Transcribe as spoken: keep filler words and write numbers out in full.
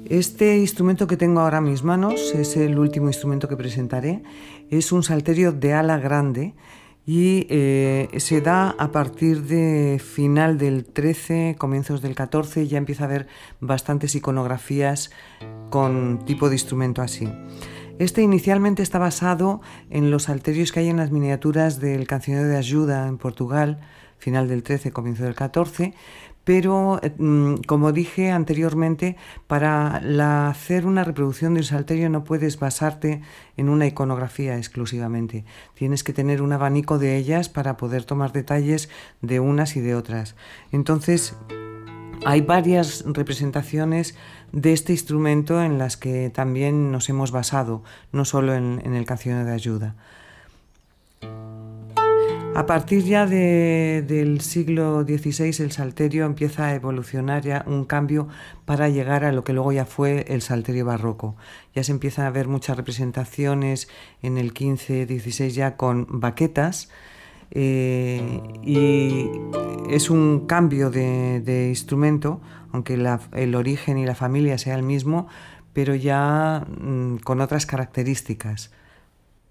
Este instrumento que tengo ahora en mis manos es el último instrumento que presentaré. Es un salterio de ala grande y eh, se da a partir de final del trece, comienzos del catorce. Ya empieza a haber bastantes iconografías con tipo de instrumento así. Este inicialmente está basado en los salterios que hay en las miniaturas del Cancionero de Ajuda en Portugal, final del trece, comienzo del catorce, pero como dije anteriormente, para la, hacer una reproducción de un salterio no puedes basarte en una iconografía exclusivamente. Tienes que tener un abanico de ellas para poder tomar detalles de unas y de otras. Entonces, hay varias representaciones de este instrumento en las que también nos hemos basado, no solo en, en el Cancionero de Ajuda. A partir ya de, del siglo dieciséis el salterio empieza a evolucionar ya un cambio para llegar a lo que luego ya fue el salterio barroco. Ya se empiezan a ver muchas representaciones en el quince dieciséis ya con baquetas, eh, y es un cambio de, de instrumento, aunque la, el origen y la familia sea el mismo, pero ya mmm, con otras características.